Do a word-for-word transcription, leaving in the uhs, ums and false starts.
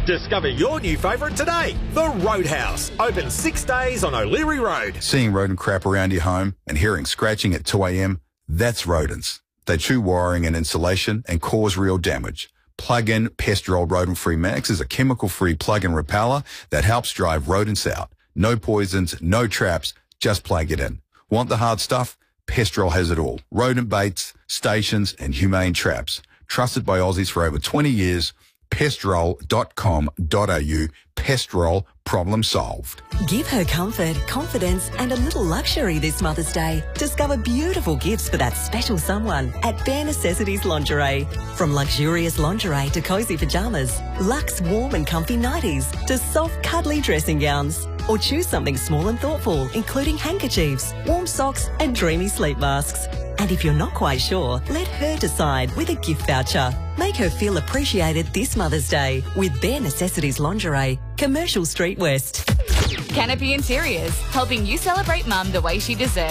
Discover your new favourite today, the Roadhouse. Open six days on O'Leary Road. Seeing rodent crap around your home and hearing scratching at two a m, that's rodents. They chew wiring and insulation and cause real damage. Plug-in Pestrol Rodent-Free Max is a chemical-free plug-in repeller that helps drive rodents out. No poisons, no traps, just plug it in. Want the hard stuff? Pestrol has it all. Rodent baits, stations and humane traps. Trusted by Aussies for over twenty years. Pestrol dot com dot a u. Pestrol, problem solved. Give her comfort, confidence and a little luxury this Mother's Day. Discover beautiful gifts for that special someone at Bare Necessities Lingerie. From luxurious lingerie to cosy pyjamas, luxe warm and comfy nighties to soft cuddly dressing gowns. Or choose something small and thoughtful, including handkerchiefs, warm socks and dreamy sleep masks. And if you're not quite sure, let her decide with a gift voucher. Make her feel appreciated this Mother's Day with Bare Necessities Lingerie, Commercial Street West. Canopy Interiors, helping you celebrate mum the way she deserves.